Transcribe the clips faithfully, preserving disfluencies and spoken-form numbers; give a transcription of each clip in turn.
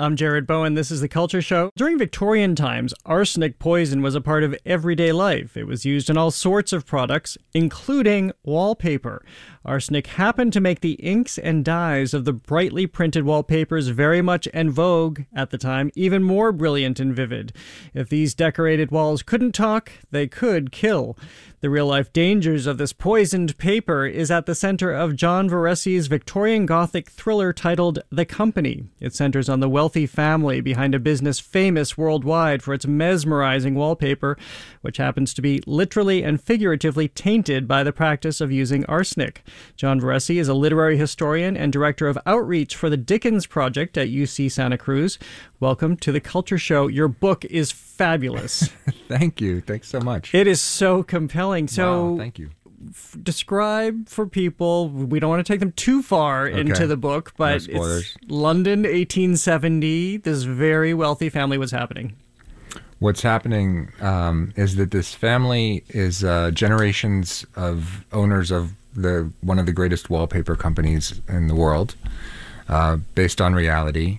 I'm Jared Bowen. This is The Culture Show. During Victorian times, arsenic poison was a part of everyday life. It was used in all sorts of products, including wallpaper. Arsenic happened to make the inks and dyes of the brightly printed wallpapers very much en vogue at the time, even more brilliant and vivid. If these decorated walls couldn't talk, they could kill. The real-life dangers of this poisoned paper is at the center of John Veressi's Victorian Gothic thriller titled The Company. It centers on the wealthy family behind a business famous worldwide for its mesmerizing wallpaper, which happens to be literally and figuratively tainted by the practice of using arsenic. John Veresi is a literary historian and director of outreach for the Dickens Project at U C Santa Cruz. Welcome to The Culture Show. Your book is fabulous. Thank you. Thanks so much. It is so compelling. So wow, thank you. F- describe for people, we don't want to take them too far okay. into the book, but no it's London, eighteen seventy. This very wealthy family was happening. What's happening um, is that this family is uh, generations of owners of the one of the greatest wallpaper companies in the world, uh, based on reality.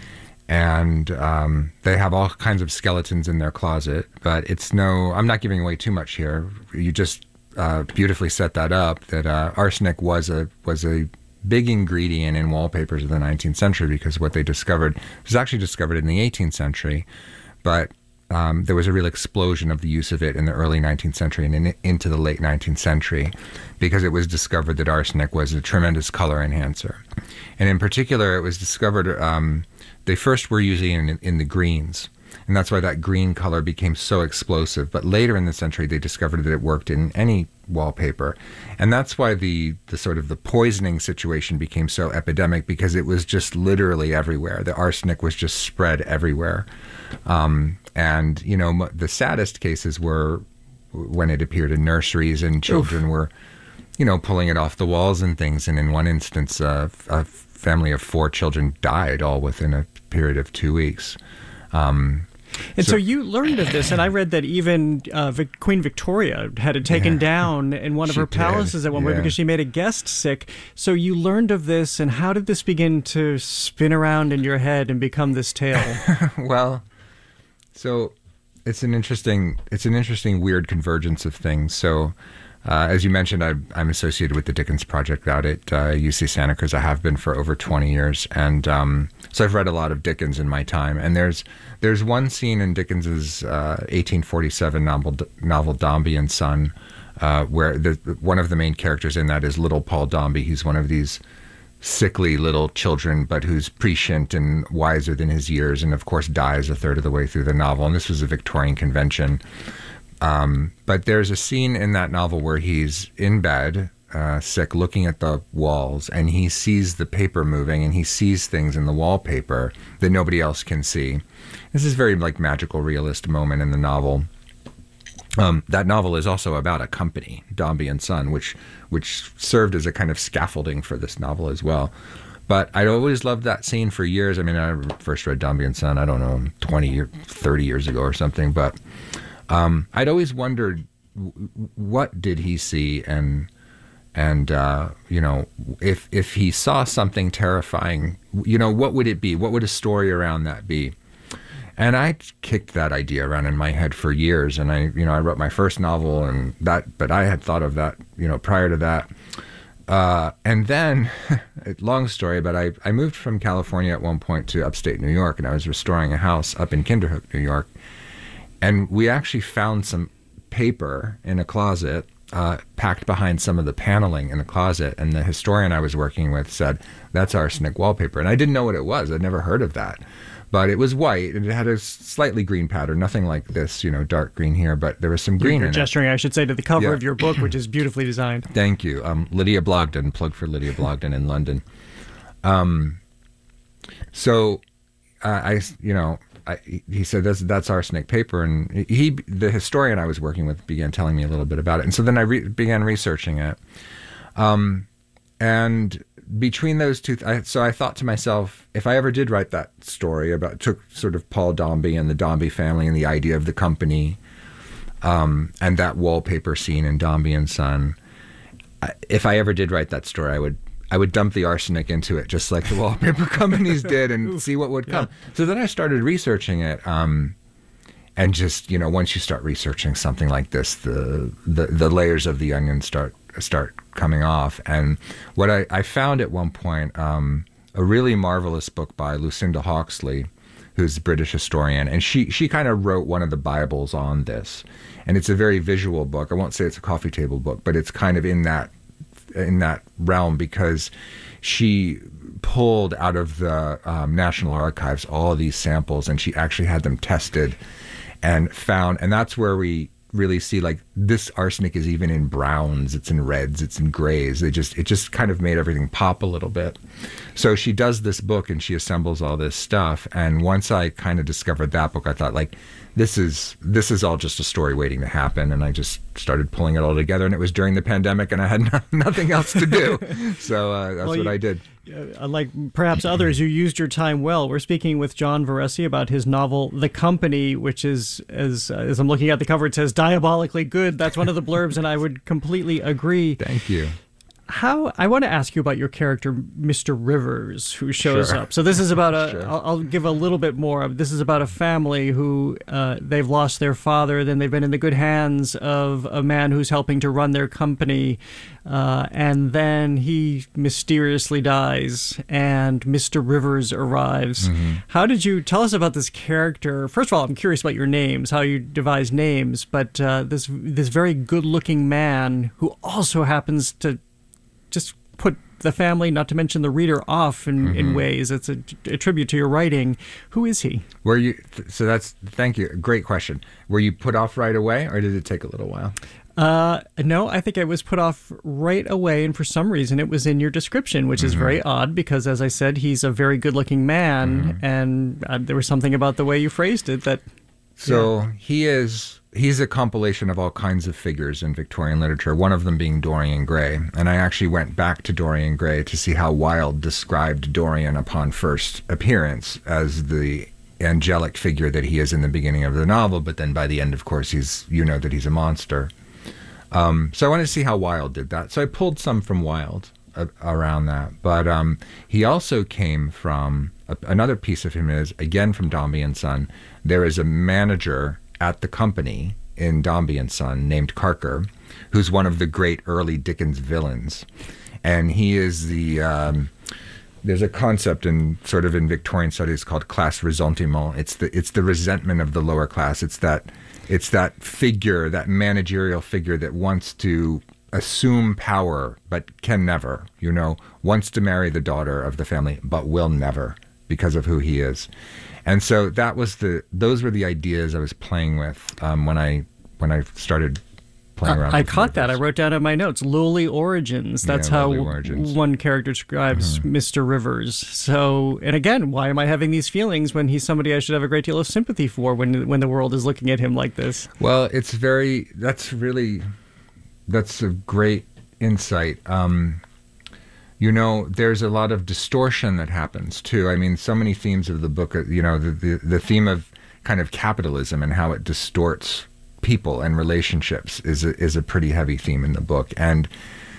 And um, they have all kinds of skeletons in their closet, but it's no, I'm not giving away too much here. You just uh, beautifully set that up, that uh, arsenic was a was a big ingredient in wallpapers of the nineteenth century, because what they discovered was actually discovered in the eighteenth century, but um, there was a real explosion of the use of it in the early nineteenth century and in, into the late nineteenth century, because it was discovered that arsenic was a tremendous color enhancer. And in particular, it was discovered, um, they first were using it in, in the greens, and that's why that green color became so explosive. But later in the century, they discovered that it worked in any wallpaper. And that's why the, the sort of the poisoning situation became so epidemic, because it was just literally everywhere. The arsenic was just spread everywhere. Um, and, you know, the saddest cases were when it appeared in nurseries and children Oof. were, you know, pulling it off the walls and things. And in one instance, uh, a family of four children died all within a period of two weeks. Um, and so, so you learned of this, and I read that even uh, Vic- Queen Victoria had it taken yeah, down in one of her palaces did. at one yeah. point because she made a guest sick. So you learned of this, and how did this begin to spin around in your head and become this tale? Well, so it's an interesting, it's an interesting weird convergence of things. So. Uh, as you mentioned, I, I'm associated with the Dickens Project out at uh, U C Santa Cruz. I have been for over twenty years, and um, so I've read a lot of Dickens in my time. And there's there's one scene in Dickens's uh, eighteen forty-seven novel novel Dombey and Son, uh, where the, one of the main characters in that is little Paul Dombey. He's one of these sickly little children, but who's prescient and wiser than his years, and of course dies a third of the way through the novel. And this was a Victorian convention. Um, but there's a scene in that novel where he's in bed, uh, sick, looking at the walls, and he sees the paper moving, and he sees things in the wallpaper that nobody else can see. This is a very like magical, realist moment in the novel. Um, that novel is also about a company, Dombey and Son, which which served as a kind of scaffolding for this novel as well. But I'd always loved that scene for years. I mean, I first read Dombey and Son, I don't know, twenty or thirty years ago or something, but Um, I'd always wondered, w- what did he see, and and uh, you know, if if he saw something terrifying, you know, what would it be? What would a story around that be? And I kicked that idea around in my head for years, and I, you know, I wrote my first novel, and that, but I had thought of that, you know, prior to that. Uh, and then, long story, but I, I moved from California at one point to upstate New York, and I was restoring a house up in Kinderhook, New York. And we actually found some paper in a closet, uh, packed behind some of the paneling in the closet. And the historian I was working with said, that's arsenic wallpaper. And I didn't know what it was. I'd never heard of that. But it was white, and it had a slightly green pattern, nothing like this, you know, dark green here, but there was some green You're in gesturing, it. I should say, to the cover yeah. of your book, which is beautifully designed. Thank you. Um, Lydia Blogden, plug for Lydia Blogden in London. Um, so uh, I, you know, I, he said, that's, that's arsenic paper. And he, the historian I was working with, began telling me a little bit about it. And so then I re- began researching it. Um, and between those two, th- I, so I thought to myself, if I ever did write that story about, took sort of Paul Dombey and the Dombey family and the idea of the company, um, and that wallpaper scene in Dombey and Son, I, if I ever did write that story, I would I would dump the arsenic into it, just like the wallpaper companies did, and see what would come. Yeah. So then I started researching it, um, and just, you know, once you start researching something like this, the the, the layers of the onion start start coming off. And what I, I found at one point, um, a really marvelous book by Lucinda Hawksley, who's a British historian, and she she kind of wrote one of the Bibles on this, and it's a very visual book. I won't say it's a coffee table book, but it's kind of in that in that realm, because she pulled out of the um, National Archives all of these samples, and she actually had them tested and found, and that's where we really see, like, this arsenic is even in browns, it's in reds, it's in grays. They just it just kind of made everything pop a little bit. So she does this book and she assembles all this stuff, and once I kind of discovered that book, I thought, like, this is this is all just a story waiting to happen, and I just started pulling it all together. And it was during the pandemic, and I had no, nothing else to do, so uh, that's well, what you, I did. Uh, unlike perhaps others, you used your time well. We're speaking with John Veresi about his novel The Company, which is, as uh, as I'm looking at the cover, it says diabolically good. That's one of the blurbs, and I would completely agree. Thank you. How I want to ask you about your character, Mister Rivers, who shows sure. up. So this is about a. Sure. I'll, I'll give a little bit more of. This is about a family who uh, they've lost their father. Then they've been in the good hands of a man who's helping to run their company, uh, and then he mysteriously dies, and Mister Rivers arrives. Mm-hmm. How did you tell us about this character? First of all, I'm curious about your names, how you devise names, but uh, this this very good-looking man who also happens to just put the family, not to mention the reader, off in, mm-hmm. in ways. It's a, a tribute to your writing. Who is he? Were you? So that's thank you. Great question. Were you put off right away, or did it take a little while? Uh, no, I think I was put off right away, and for some reason it was in your description, which mm-hmm. is very odd because, as I said, he's a very good-looking man, mm-hmm. and uh, there was something about the way you phrased it that. So yeah. he is. He's a compilation of all kinds of figures in Victorian literature, one of them being Dorian Gray. And I actually went back to Dorian Gray to see how Wilde described Dorian upon first appearance as the angelic figure that he is in the beginning of the novel, but then by the end, of course, he's you know that he's a monster. Um, so I wanted to see how Wilde did that. So I pulled some from Wilde uh, around that. But um, he also came from, uh, another piece of him is, again from Dombey and Son, there is a manager at the company in Dombey and Son named Carker, who's one of the great early Dickens villains. And he is the, um, there's a concept in sort of in Victorian studies called class ressentiment. It's the, it's the resentment of the lower class. It's that, it's that figure, that managerial figure that wants to assume power, but can never, you know, wants to marry the daughter of the family, but will never because of who he is. And so that was the; those were the ideas I was playing with um, when I when I started playing around. I with caught that. I Rivers. wrote down in my notes, lowly origins. That's Yeah, how lowly origins. one character describes Mhm. Mister Rivers. So, and again, why am I having these feelings when he's somebody I should have a great deal of sympathy for when when the world is looking at him like this? Well, it's very. That's really. That's a great insight. Um, You know, there's a lot of distortion that happens, too. I mean, so many themes of the book, you know, the, the, the theme of kind of capitalism and how it distorts people and relationships is a, is a pretty heavy theme in the book. And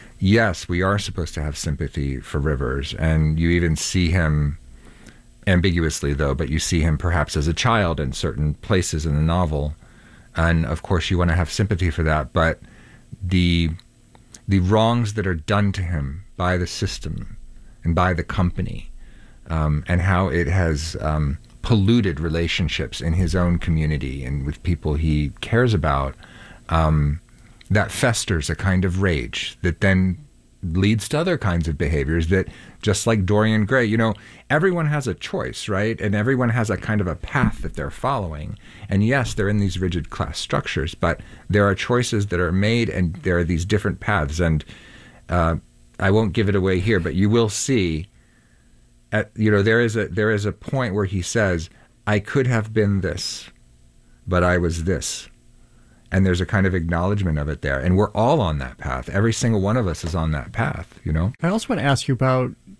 yes, we are supposed to have sympathy for Rivers, and you even see him, ambiguously though, but you see him perhaps as a child in certain places in the novel. And of course you want to have sympathy for that, but the the wrongs that are done to him by the system and by the company, um, and how it has um, polluted relationships in his own community and with people he cares about, um, that festers a kind of rage that then leads to other kinds of behaviors that, just like Dorian Gray, you know, everyone has a choice, right? And everyone has a kind of a path that they're following. And yes, they're in these rigid class structures, but there are choices that are made and there are these different paths. And uh, I won't give it away here, but you will see, at, you know, there is a there is a point where he says, I could have been this, but I was this. And there's a kind of acknowledgement of it there. And we're all on that path. Every single one of us is on that path, you know? I also want to ask you about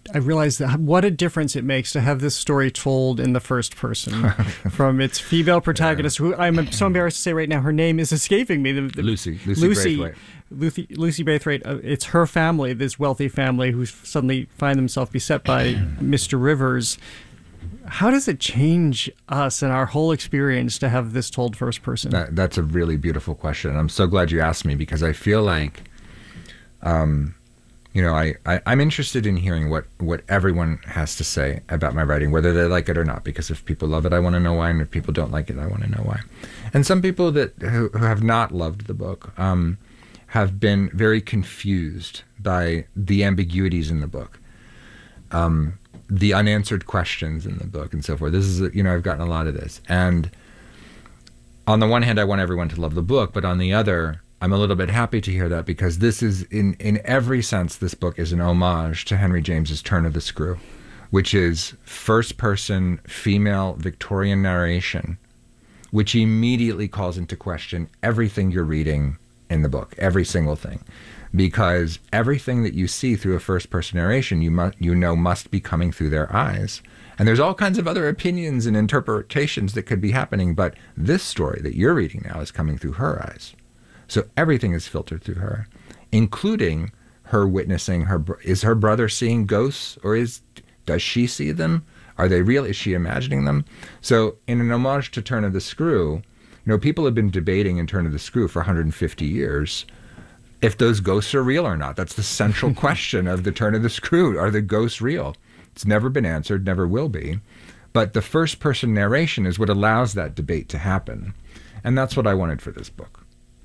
I realized that what a difference it makes to have this story told in the first person from its female protagonist, yeah. who I'm so embarrassed to say right now, her name is escaping me. The, the, Lucy. Lucy, Lucy Braithwaite. Lucy, Lucy Braithwaite. Uh, it's her family, this wealthy family, who suddenly find themselves beset by Mister Rivers. How does it change us and our whole experience to have this told first person? That, that's a really beautiful question. I'm so glad you asked me, because I feel like, um, you know, I, I, I'm interested in hearing what, what everyone has to say about my writing, whether they like it or not, because if people love it, I want to know why, and if people don't like it, I want to know why. And some people that who, who have not loved the book um, have been very confused by the ambiguities in the book. Um the unanswered questions in the book and so forth. This is, you know, I've gotten a lot of this. And on the one hand, I want everyone to love the book, but on the other, I'm a little bit happy to hear that, because this is, in, in every sense, this book is an homage to Henry James's Turn of the Screw, which is first-person, female Victorian narration, which immediately calls into question everything you're reading in the book, every single thing. Because everything that you see through a first-person narration, you must, you know, must be coming through their eyes. And there's all kinds of other opinions and interpretations that could be happening, but this story that you're reading now is coming through her eyes. So everything is filtered through her, including her witnessing her. Is her brother seeing ghosts, or is does she see them? Are they real? Is she imagining them? So in an homage to Turn of the Screw, you know, people have been debating in Turn of the Screw for one hundred fifty years. If those ghosts are real or not. That's the central question of the Turn of the Screw. Are the ghosts real? It's never been answered, never will be. But the first-person narration is what allows that debate to happen. And that's what I wanted for this book.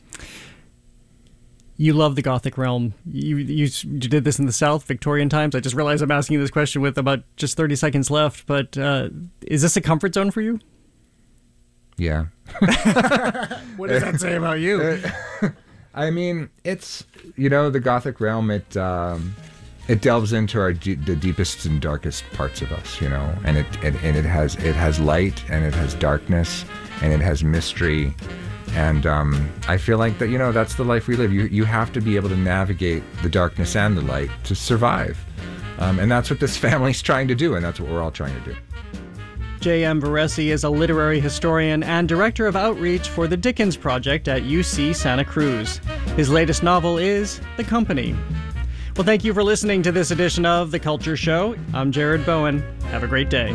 You love the Gothic realm. You, you you did this in the South, Victorian times. I just realized I'm asking you this question with about just thirty seconds left. But uh, is this a comfort zone for you? Yeah. What does that say about you? I mean, it's, you know, the Gothic realm, it um, it delves into our d- the deepest and darkest parts of us, you know, and it, it and it has it has light, and it has darkness, and it has mystery, and um, I feel like that, you know, that's the life we live. You you have to be able to navigate the darkness and the light to survive, um, and that's what this family's trying to do, and that's what we're all trying to do. J M Veresi is a literary historian and director of outreach for the Dickens Project at U C Santa Cruz. His latest novel is The Company. Well, thank you for listening to this edition of The Culture Show. I'm Jared Bowen. Have a great day.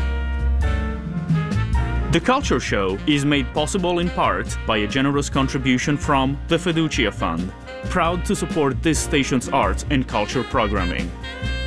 The Culture Show is made possible in part by a generous contribution from the Fiducia Fund, proud to support this station's arts and culture programming.